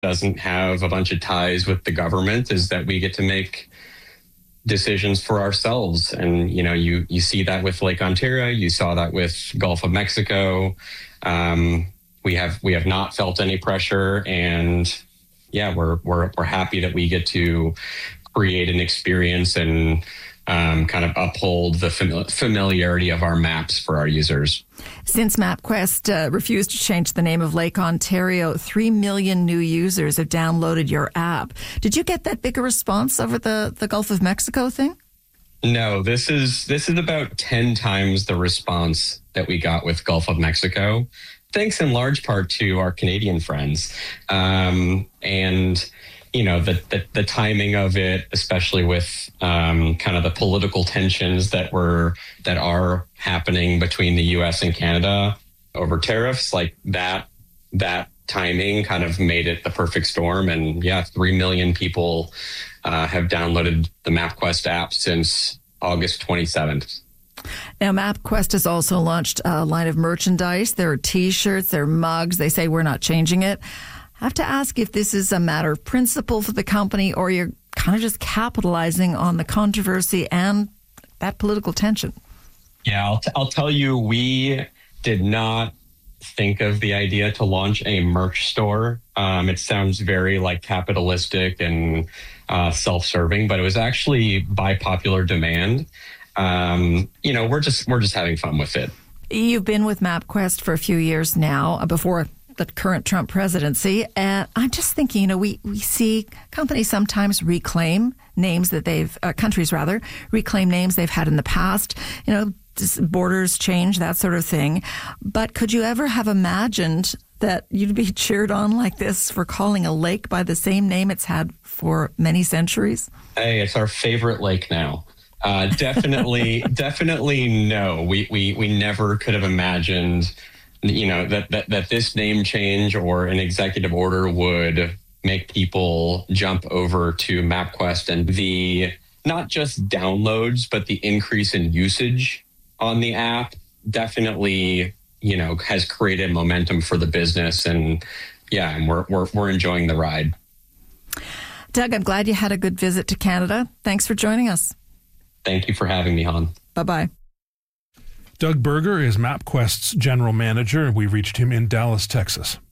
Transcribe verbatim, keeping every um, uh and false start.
doesn't have a bunch of ties with the government is that we get to make decisions for ourselves. And, you know, you, you see that with Lake Ontario, you saw that with Gulf of Mexico. Um, we have, we have not felt any pressure, and yeah, we're, we're, we're happy that we get to create an experience and um, kind of uphold the fami- familiarity of our maps for our users. Since MapQuest uh, refused to change the name of Lake Ontario, three million new users have downloaded your app. Did you get that big a response over the, the Gulf of Mexico thing? No, this is this is about ten times the response that we got with Gulf of Mexico, thanks in large part to our Canadian friends. Um, and you know, the, the the timing of it, especially with um, kind of the political tensions that were that are happening between the U S and Canada over tariffs, like that that timing kind of made it the perfect storm. And yeah, three million people uh, have downloaded the MapQuest app since August twenty-seventh. Now, MapQuest has also launched a line of merchandise. There are T-shirts, there are mugs. They say we're not changing it. I have to ask if this is a matter of principle for the company, or you're kind of just capitalizing on the controversy and that political tension. Yeah, I'll, t- I'll tell you, we did not think of the idea to launch a merch store. Um, it sounds very like capitalistic and uh, self-serving, but it was actually by popular demand. Um, you know, we're just we're just having fun with it. You've been with MapQuest for a few years now, before the current Trump presidency. And I'm just thinking, you know, we, we see companies sometimes reclaim names that they've, uh, countries rather, reclaim names they've had in the past, you know, borders change, that sort of thing. But could you ever have imagined that you'd be cheered on like this for calling a lake by the same name it's had for many centuries? Hey, it's our favorite lake now. Uh, definitely, definitely no. We, we, we never could have imagined, you know, that, that, that this name change or an executive order would make people jump over to MapQuest, and the not just downloads, but the increase in usage on the app definitely, you know, has created momentum for the business. And yeah, and we're, we're, we're enjoying the ride. Doug, I'm glad you had a good visit to Canada. Thanks for joining us. Thank you for having me on. Bye-bye. Doug Berger is MapQuest's general manager, and we reached him in Dallas, Texas.